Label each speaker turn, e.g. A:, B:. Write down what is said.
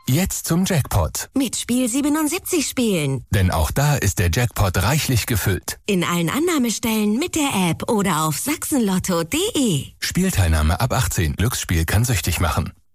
A: Jetzt zum Jackpot.
B: Mit Spiel 77 spielen.
A: Denn auch da ist der Jackpot reichlich gefüllt.
B: In allen Annahmestellen mit der App oder auf sachsenlotto.de.
A: Spielteilnahme ab 18. Glücksspiel kann süchtig machen.